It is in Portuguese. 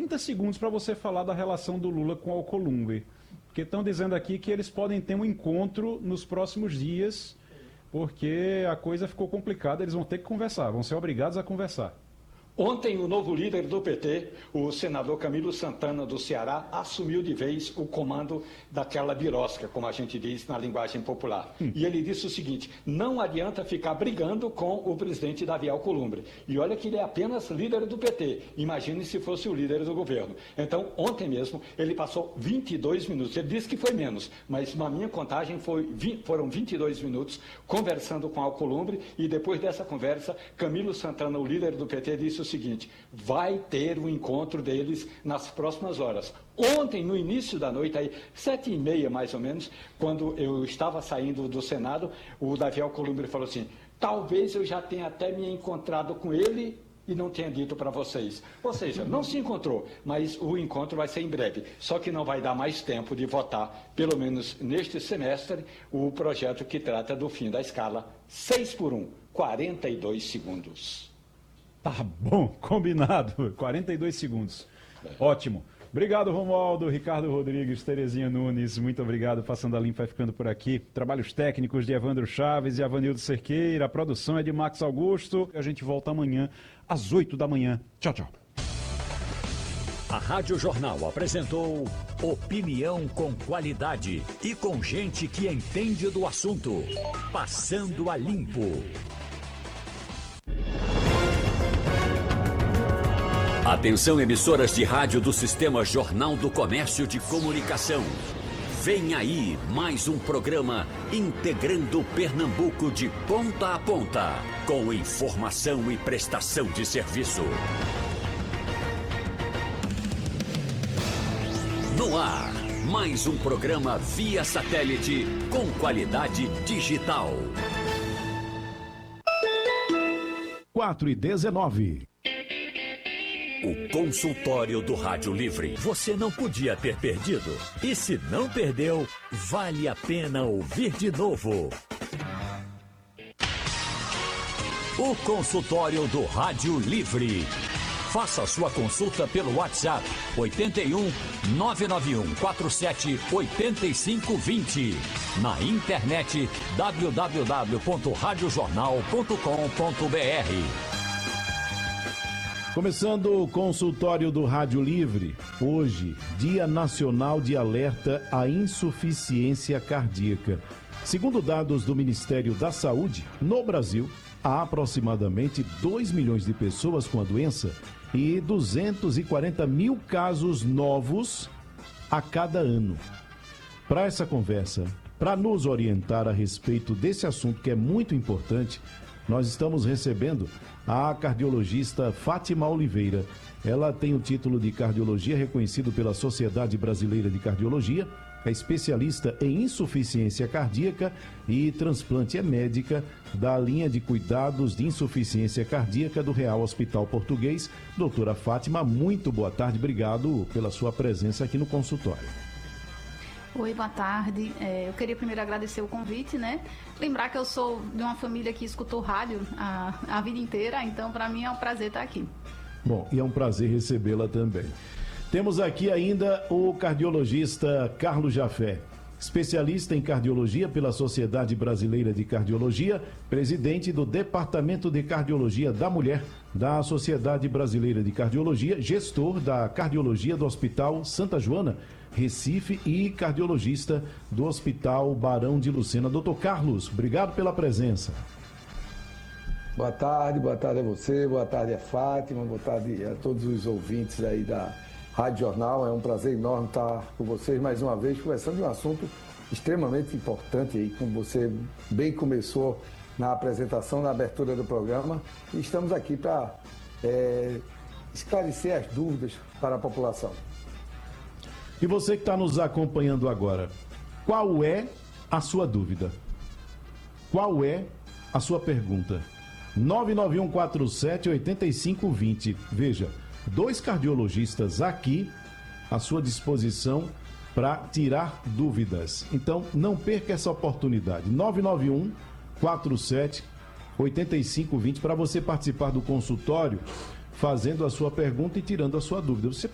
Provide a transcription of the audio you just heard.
30 segundos para você falar da relação do Lula com o Alcolumbre. Porque estão dizendo aqui que eles podem ter um encontro nos próximos dias, porque a coisa ficou complicada, eles vão ter que conversar, vão ser obrigados a conversar. Ontem, o novo líder do PT, o senador Camilo Santana, do Ceará, assumiu de vez o comando daquela birosca, como a gente diz na linguagem popular. E ele disse o seguinte: não adianta ficar brigando com o presidente Davi Alcolumbre. E olha que ele é apenas líder do PT. Imagine se fosse o líder do governo. Então, ontem mesmo, ele passou 22 minutos. Ele disse que foi menos, mas na minha contagem foram 22 minutos conversando com Alcolumbre. E depois dessa conversa, Camilo Santana, o líder do PT, disse o seguinte: vai ter um encontro deles nas próximas horas. Ontem, no início da noite, aí 7h30 mais ou menos, quando eu estava saindo do Senado, o Davi Alcolumbre falou assim: talvez eu já tenha até me encontrado com ele e não tenha dito para vocês. Ou seja, não se encontrou, mas o encontro vai ser em breve. Só que não vai dar mais tempo de votar, pelo menos neste semestre, o projeto que trata do fim da escala 6x1, 42 segundos. Tá bom, combinado. 42 segundos. Ótimo. Obrigado, Romualdo, Ricardo Rodrigues, Terezinha Nunes, muito obrigado. Passando a Limpo vai ficando por aqui. Trabalhos técnicos de Evandro Chaves e Avanildo Cerqueira. A produção é de Max Augusto. A gente volta amanhã às 8 da manhã. Tchau, tchau. A Rádio Jornal apresentou opinião com qualidade e com gente que entende do assunto. Passando a Limpo. Atenção, emissoras de rádio do Sistema Jornal do Comércio de Comunicação. Vem aí mais um programa integrando Pernambuco de ponta a ponta, com informação e prestação de serviço. No ar, mais um programa via satélite com qualidade digital. 4h19. O consultório do Rádio Livre. Você não podia ter perdido. E se não perdeu, vale a pena ouvir de novo. O consultório do Rádio Livre. Faça sua consulta pelo WhatsApp 81 991 47 8520. Na internet www.radiojornal.com.br. Começando o consultório do Rádio Livre, hoje, Dia Nacional de Alerta à Insuficiência Cardíaca. Segundo dados do Ministério da Saúde, no Brasil, há aproximadamente 2 milhões de pessoas com a doença e 240 mil casos novos a cada ano. Para essa conversa, para nos orientar a respeito desse assunto que é muito importante, nós estamos recebendo a cardiologista Fátima Oliveira. Ela tem o título de cardiologia reconhecido pela Sociedade Brasileira de Cardiologia, é especialista em insuficiência cardíaca e transplante, é médica da linha de cuidados de insuficiência cardíaca do Real Hospital Português. Doutora Fátima, muito boa tarde, obrigado pela sua presença aqui no consultório. Oi, boa tarde. Eu queria primeiro agradecer o convite, né? Lembrar que eu sou de uma família que escutou rádio a vida inteira, então para mim é um prazer estar aqui. Bom, e é um prazer recebê-la também. Temos aqui ainda o cardiologista Carlos Jafé, especialista em cardiologia pela Sociedade Brasileira de Cardiologia, presidente do Departamento de Cardiologia da Mulher da Sociedade Brasileira de Cardiologia, gestor da cardiologia do Hospital Santa Joana, Recife, e cardiologista do Hospital Barão de Lucena. Doutor Carlos, obrigado pela presença. Boa tarde a você, boa tarde a Fátima, boa tarde a todos os ouvintes aí da Rádio Jornal. É um prazer enorme estar com vocês mais uma vez, conversando de um assunto extremamente importante aí, como você bem começou na apresentação, na abertura do programa. E estamos aqui para esclarecer as dúvidas para a população. E você que está nos acompanhando agora, qual é a sua dúvida? Qual é a sua pergunta? 99147-8520. Veja, 2 cardiologistas aqui à sua disposição para tirar dúvidas. Então, não perca essa oportunidade. 99147-8520 para você participar do consultório, fazendo a sua pergunta e tirando a sua dúvida. Você